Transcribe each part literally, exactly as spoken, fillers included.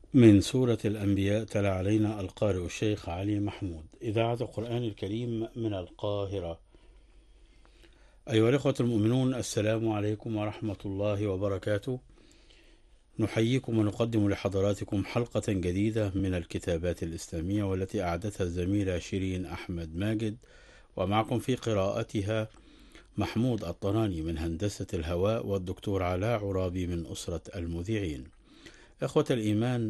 من سورة الأنبياء تلا علينا القارئ الشيخ علي محمود، إذاعة القرآن الكريم من القاهرة. أيها الإخوة المؤمنون، السلام عليكم ورحمة الله وبركاته. نحييكم ونقدم لحضراتكم حلقة جديدة من الكتابات الإسلامية، والتي أعدتها الزميلة شيرين أحمد ماجد، ومعكم في قراءتها محمود الطناني من هندسة الهواء، والدكتور علاء عرابي من أسرة المذيعين. إخوة الإيمان،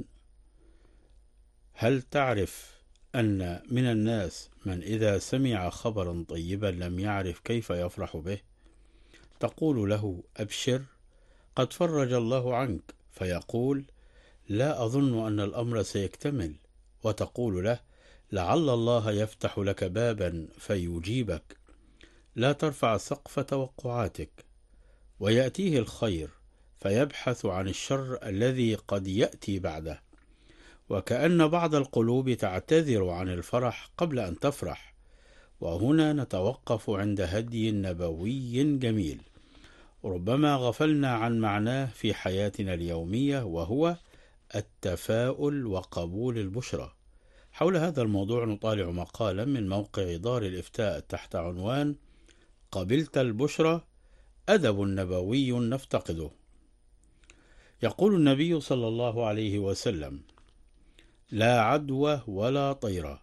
هل تعرف أن من الناس من إذا سمع خبرا طيبا لم يعرف كيف يفرح به؟ تقول له: أبشر، قد فرج الله عنك، فيقول: لا أظن أن الأمر سيكتمل. وتقول له: لعل الله يفتح لك بابا فيجيبك. لا ترفع سقف توقعاتك. ويأتيه الخير فيبحث عن الشر الذي قد يأتي بعده، وكأن بعض القلوب تعتذر عن الفرح قبل أن تفرح. وهنا نتوقف عند هدي نبوي جميل ربما غفلنا عن معناه في حياتنا اليومية، وهو التفاؤل وقبول البشرى. حول هذا الموضوع نطالع مقالا من موقع دار الإفتاء تحت عنوان: قبلت البشرى، أدب نبوي نفتقده. يقول النبي صلى الله عليه وسلم: لا عدوى ولا طيرة،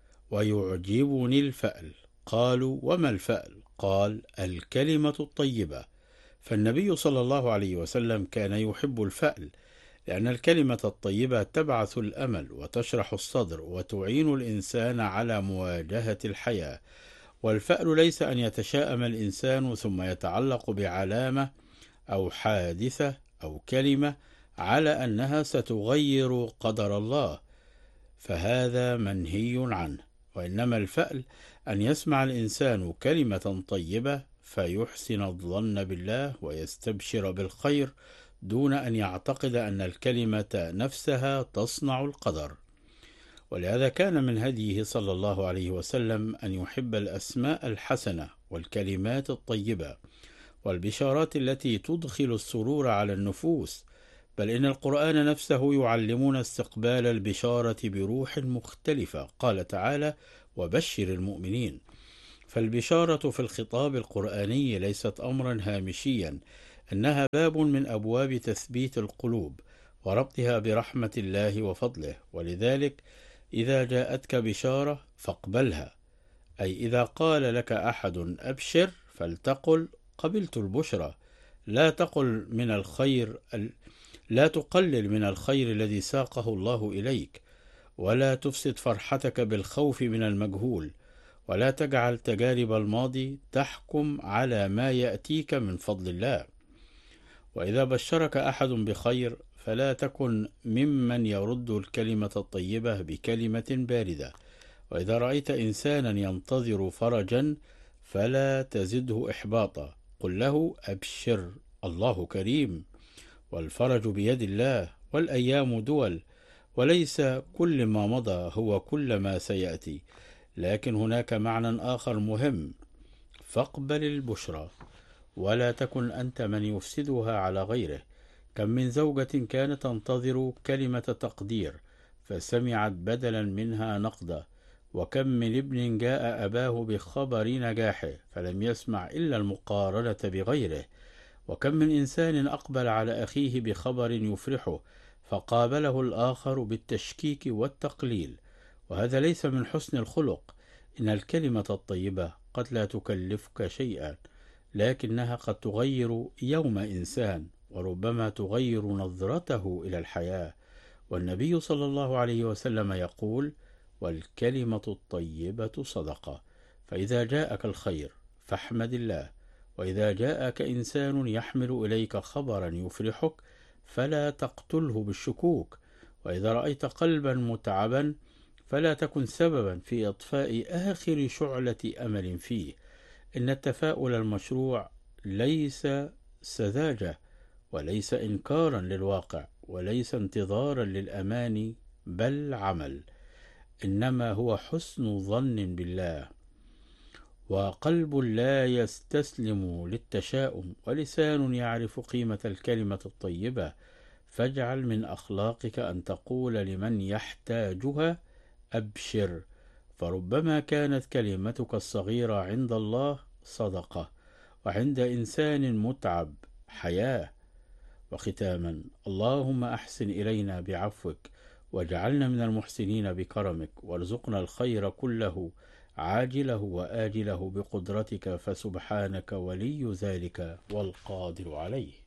ويعجبني الفأل. قالوا: وما الفأل؟ قال: الكلمة الطيبة. فالنبي صلى الله عليه وسلم كان يحب الفأل، لأن الكلمة الطيبة تبعث الأمل وتشرح الصدر وتعين الإنسان على مواجهة الحياة. والفأل ليس أن يتشاءم الإنسان ثم يتعلق بعلامة أو حادثة أو كلمة على أنها ستغير قدر الله، فهذا منهي عنه. وإنما الفأل أن يسمع الإنسان كلمة طيبة فيحسن الظن بالله ويستبشر بالخير، دون أن يعتقد أن الكلمة نفسها تصنع القدر. ولهذا كان من هديه صلى الله عليه وسلم أن يحب الأسماء الحسنة والكلمات الطيبة والبشارات التي تدخل السرور على النفوس. بل إن القرآن نفسه يعلمنا استقبال البشارة بروح مختلفة. قال تعالى: وبشر المؤمنين. فالبشارة في الخطاب القرآني ليست أمرا هامشيا، إنها باب من أبواب تثبيت القلوب وربطها برحمة الله وفضله. ولذلك إذا جاءتك بشارة فاقبلها، أي إذا قال لك أحد أبشر فلتقل: قبلت البشرى. لا تقل من الخير لا تقلل من الخير الذي ساقه الله إليك، ولا تفسد فرحتك بالخوف من المجهول، ولا تجعل تجارب الماضي تحكم على ما يأتيك من فضل الله. وإذا بشرك أحد بخير فلا تكن ممن يرد الكلمة الطيبة بكلمة باردة. وإذا رأيت إنسانا ينتظر فرجا فلا تزده إحباطا، قل له: أبشر، الله كريم، والفرج بيد الله، والأيام دول، وليس كل ما مضى هو كل ما سيأتي. لكن هناك معنى آخر مهم: فاقبل البشرى، ولا تكن أنت من يفسدها على غيره. كم من زوجة كانت تنتظر كلمة تقدير فسمعت بدلا منها نقدا، وكم من ابن جاء أباه بخبر نجاحه فلم يسمع إلا المقارنة بغيره، وكم من إنسان أقبل على أخيه بخبر يفرحه فقابله الآخر بالتشكيك والتقليل. وهذا ليس من حسن الخلق. إن الكلمة الطيبة قد لا تكلفك شيئا، لكنها قد تغير يوم إنسان، وربما تغير نظرته إلى الحياة. والنبي صلى الله عليه وسلم يقول: والكلمة الطيبة صدقة. فإذا جاءك الخير فاحمد الله، وإذا جاءك إنسان يحمل إليك خبرا يفرحك فلا تقتله بالشكوك. وإذا رأيت قلبا متعبا فلا تكن سببا في إطفاء آخر شعلة أمل فيه. إن التفاؤل المشروع ليس سذاجة، وليس إنكارا للواقع، وليس انتظارا للأمان، بل عمل. إنما هو حسن ظن بالله، وقلب لا يستسلم للتشاؤم، ولسان يعرف قيمة الكلمة الطيبة. فاجعل من أخلاقك أن تقول لمن يحتاجها أبشر، فربما كانت كلمتك الصغيرة عند الله صدقة، وعند إنسان متعب حياة. وختاما، اللهم أحسن إلينا بعفوك، واجعلنا من المحسنين بكرمك، وارزقنا الخير كله عاجله وآجله بقدرتك، فسبحانك ولي ذلك والقادر عليه.